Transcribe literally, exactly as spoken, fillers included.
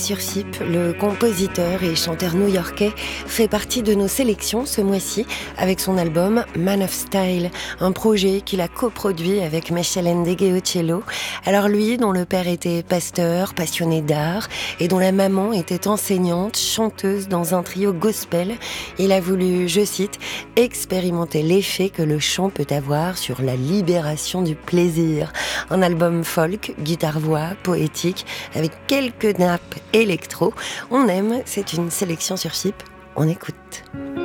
Sur Chip, le compositeur et chanteur new-yorkais fait partie de nos sélections ce mois-ci avec son album Man of Style, un projet qu'il a coproduit avec Michel Ndegeocello au cello. Alors lui, dont le père était pasteur, passionné d'art, et dont la maman était enseignante, chanteuse dans un trio gospel, il a voulu, je cite, expérimenter l'effet que le chant peut avoir sur la libération du plaisir. Un album folk, guitare-voix, poétique, avec quelques nappes électro. On aime, c'est une sélection sur Chip. On écoute.